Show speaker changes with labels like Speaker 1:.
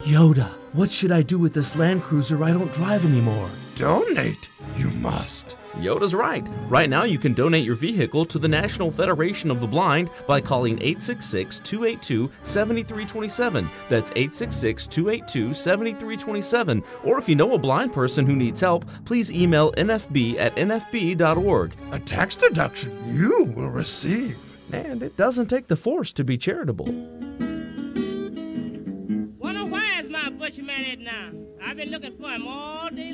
Speaker 1: Yoda, what should I do with this Land Cruiser I don't drive anymore?
Speaker 2: Donate, you must.
Speaker 3: Yoda's right. Right now you can donate your vehicle to the National Federation of the Blind by calling 866-282-7327. That's 866-282-7327. Or if you know a blind person who needs help, please email nfb@nfb.org.
Speaker 2: A tax deduction you will receive.
Speaker 3: And it doesn't take the force to be charitable.
Speaker 4: Wonder where is my butcher man at now? I've been looking for him all day